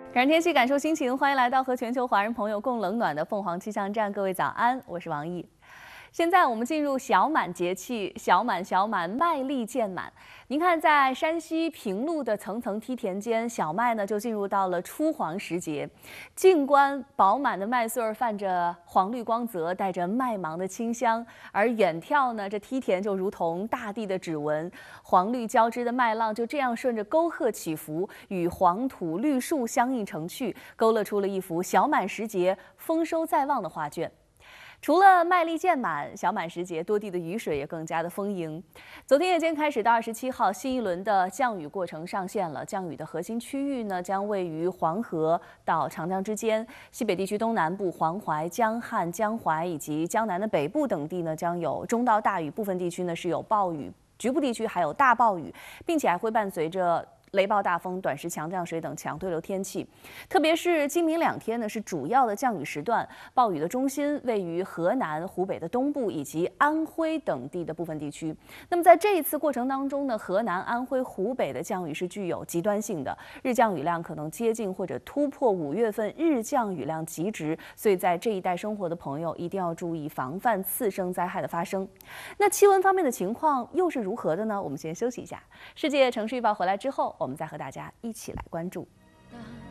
感天气，感受心情，欢迎来到和全球华人朋友共冷暖的凤凰气象站。各位早安，我是王毅。现在我们进入小满节气，小满，麦粒渐满。您看，在山西平陆的层层梯田间，小麦呢就进入到了初黄时节。近观饱满的麦穗儿泛着黄绿光泽，带着麦芒的清香；而远眺呢，这梯田就如同大地的指纹，黄绿交织的麦浪就这样顺着沟壑起伏，与黄土绿树相映成趣，勾勒出了一幅小满时节丰收在望的画卷。除了麦粒渐满，小满时节多地的雨水也更加的丰盈。昨天夜间开始到27号，新一轮的降雨过程上线了。降雨的核心区域呢，将位于黄河到长江之间，西北地区东南部、黄淮、江汉、江淮以及江南的北部等地呢，将有中到大雨，部分地区呢是有暴雨，局部地区还有大暴雨，并且还会伴随着雷暴大风、短时强降水等强对流天气，特别是今明2天呢是主要的降雨时段，暴雨的中心位于河南、湖北的东部以及安徽等地的部分地区。那么在这一次过程当中呢，河南、安徽、湖北的降雨是具有极端性的，日降雨量可能接近或者突破5月份日降雨量极值，所以在这一带生活的朋友一定要注意防范次生灾害的发生。那气温方面的情况又是如何的呢？我们先休息一下，世界城市预报回来之后，我们再和大家一起来关注。